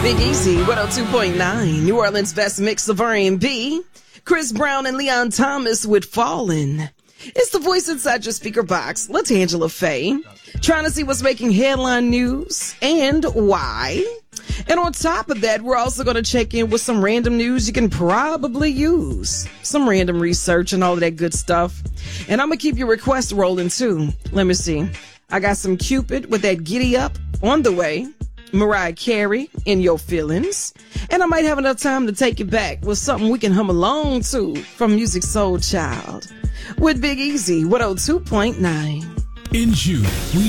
Big Easy, 102.9, New Orleans' best mix of R&B. Chris Brown and Leon Thomas with Fallin'. It's the voice inside your speaker box, LaTangela Faye, trying to see what's making headline news and why. And on top of that, we're also going to check in with some random news you can probably use. Some random research and all of that good stuff. And I'm going to keep your requests rolling too. Let me see. I got some Cupid with that Giddy Up on the way. Mariah Carey, In Your Feelings. And I might have enough time to take it back with something we can hum along to from Musiq Soulchild. With Big Easy, 102.9. In June, we